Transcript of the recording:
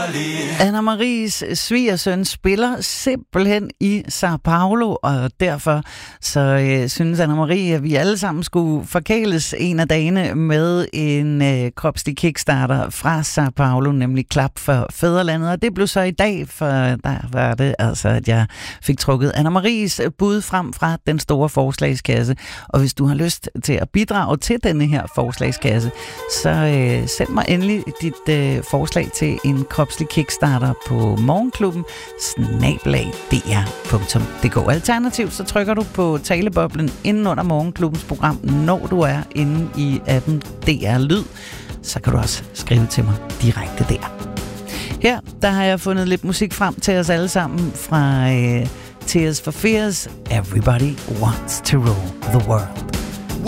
Anna Maries svigersøn spiller simpelthen i Sao Paulo, og derfor så synes Anna Marie, at vi alle sammen skulle forkæles en af dagene med en kropslig kickstarter fra Sao Paulo, nemlig Klap for Fædrelandet. Og det blev så i dag, for der var det altså, at jeg fik trukket Anna Maries bud frem fra den store forslagskasse. Og hvis du har lyst til at bidrage til denne her forslagskasse, så send mig endelig dit forslag til en kropslig kickstarter på morgenklubben@dr.dk. Alternativt så trykker du på taleboblen inden under Morgenklubbens program, når du er inde i appen DR Lyd. Så kan du også skrive til mig direkte der. Her der har jeg fundet lidt musik frem til os alle sammen fra Tears for Fears. Everybody wants to rule the world.